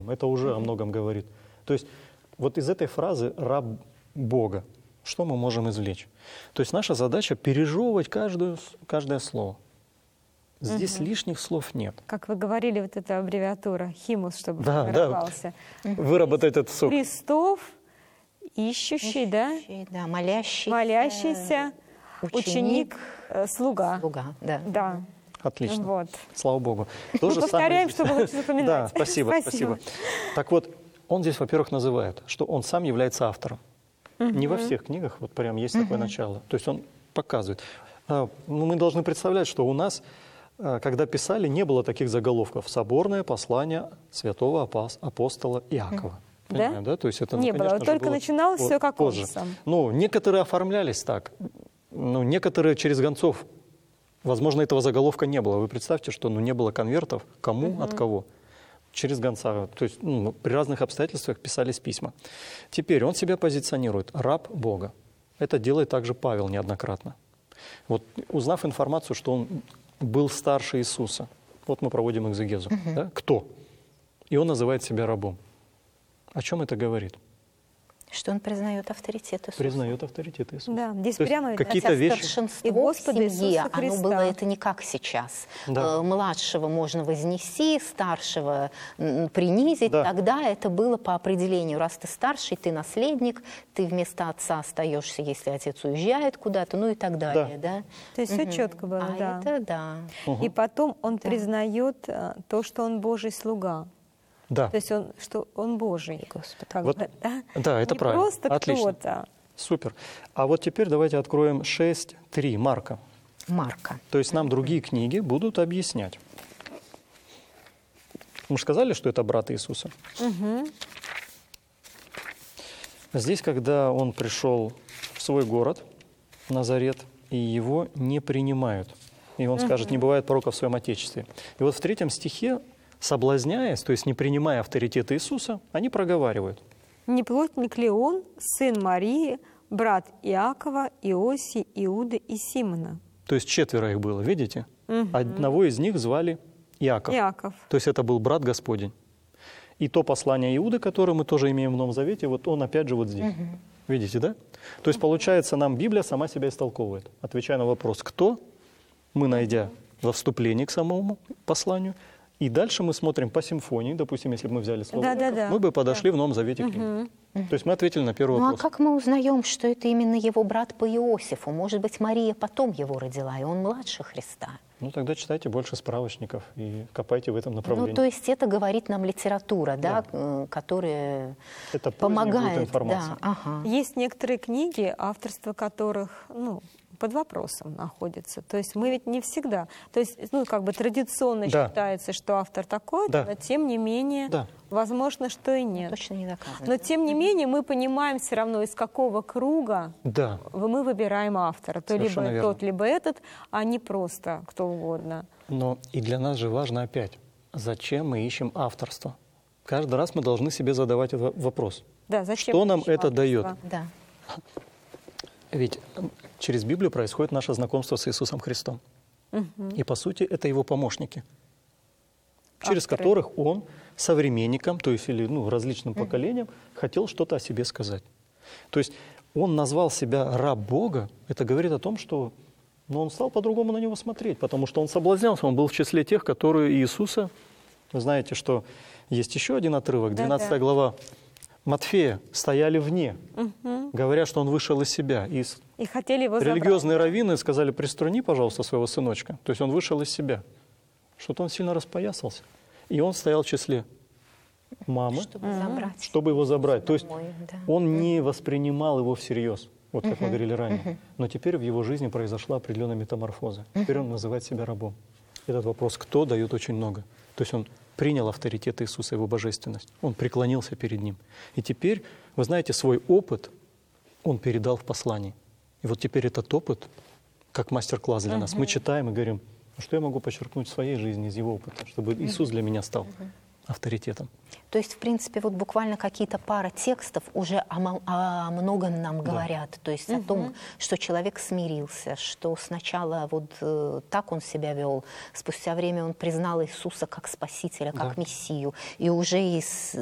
Это уже о многом говорит. То есть вот из этой фразы «раб Бога» что мы можем извлечь? То есть наша задача пережевывать каждое слово. Здесь лишних слов нет. Как вы говорили, вот эта аббревиатура «химус», чтобы Да, формировался. Выработать этот сок. Христов, ищущий, да? Да, молящийся. Молящийся, ученик, слуга. Слуга, да. Да. Отлично. Вот. Слава Богу. Мы повторяем, чтобы лучше запоминать. Да, спасибо. Так вот, он здесь, во-первых, называет, что он сам является автором. Не во всех книгах вот прям есть такое начало. То есть он показывает. Мы должны представлять, что у нас, когда писали, не было таких заголовков. Соборное послание святого апостола Иакова. Да? Да? То есть это, Не было. Только было начиналось все как позже. он сам. Ну, некоторые оформлялись так. Ну, некоторые через гонцов. Возможно, этого заголовка не было. Вы представьте, что не было конвертов. Кому, от кого? Через гонца. То есть при разных обстоятельствах писались письма. Теперь он себя позиционирует. Раб Бога. Это делает также Павел неоднократно. Вот узнав информацию, что он был старше Иисуса. Вот мы проводим экзегезу. Да? Кто? И он называет себя рабом. О чем это говорит? Что он признает авторитет Иисуса. Признает авторитет Иисуса. Да, здесь То есть прямо какие-то вещи. Старшинство И Господа в семье, Иисуса Христа. оно было это не как сейчас. Да. Младшего можно вознести, старшего принизить. Да. Тогда это было по определению. Раз ты старший, ты наследник, ты вместо отца остаешься, если отец уезжает куда-то, ну и так далее. Да. То есть все четко было, А да. это да. И потом он признает то, что он Божий слуга. Да. То есть что он Божий. Господи. Как Вот, бы, да? да, это Не правильно. просто Отлично. кто-то. Супер. А вот теперь давайте откроем 6.3 Марка. Марка. То есть нам другие книги будут объяснять. Мы же сказали, что это брат Иисуса. Здесь, когда он пришел в свой город, Назарет, и его не принимают. И он скажет, не бывает пророка в своем отечестве. И вот в 3 стихе, соблазняясь, то есть не принимая авторитет Иисуса, они проговаривают. Не плотник ли он, сын Марии, брат Иакова, Иосии, Иуды и Симона? То есть 4 их было, видите? Одного из них звали Иаков. Иаков. То есть это был брат Господень. И то послание Иуды, которое мы тоже имеем в Новом Завете, вот он опять же вот здесь. Видите, да? То есть получается, нам Библия сама себя истолковывает. Отвечая на вопрос «кто?», мы, найдя во вступлении к самому посланию, и дальше мы смотрим по симфонии, допустим, если бы мы взяли слово, мы бы подошли в Новом Завете к нему. То есть мы ответили на первый вопрос. Ну а как мы узнаем, что это именно его брат по Иосифу? Может быть, Мария потом его родила, и он младше Христа? Ну тогда читайте больше справочников и копайте в этом направлении. Ну то есть это говорит нам литература, да, которая Это поздняя будет помогает. информация. Да, ага. Есть некоторые книги, авторство которых, под вопросом находится. То есть мы ведь не всегда... То есть, как бы традиционно считается, что автор такой-то, но тем не менее, возможно, что и нет. Точно не доказано. Но тем не менее мы понимаем все равно, из какого круга мы выбираем автора. То либо тот, либо этот, а не просто кто угодно. Но и для нас же важно опять, зачем мы ищем авторство? Каждый раз мы должны себе задавать вопрос. Да, зачем что нам это авторство? дает? Да. Ведь через Библию происходит наше знакомство с Иисусом Христом. И, по сути, это Его помощники, через которых Он современникам, то есть или различным поколениям, хотел что-то о себе сказать. То есть Он назвал себя раб Бога, это говорит о том, что он стал по-другому на Него смотреть, потому что Он соблазнялся, Он был в числе тех, которые Иисуса... Вы знаете, что есть еще один отрывок, 12 глава Матфея, стояли вне, говоря, что он вышел из себя. И хотели его забрать. Религиозные раввины сказали: приструни, пожалуйста, своего сыночка. То есть он вышел из себя. Что-то он сильно распоясался. И он стоял в числе мамы, чтобы его забрать. То есть он не воспринимал его всерьез, вот как мы говорили ранее. Но теперь в его жизни произошла определенная метаморфоза. Теперь он называет себя рабом. Этот вопрос «кто?» дает очень много. То есть он принял авторитет Иисуса, Его божественность. Он преклонился перед Ним. И теперь, вы знаете, свой опыт Он передал в послании. И вот теперь этот опыт, как мастер-класс для нас, мы читаем и говорим, что я могу подчеркнуть в своей жизни из Его опыта, чтобы Иисус для меня стал авторитетом. То есть, в принципе, вот буквально какие-то пара текстов уже о многом нам говорят. То есть о том, что человек смирился, что сначала вот так он себя вел, спустя время он признал Иисуса как Спасителя, как Мессию, и уже из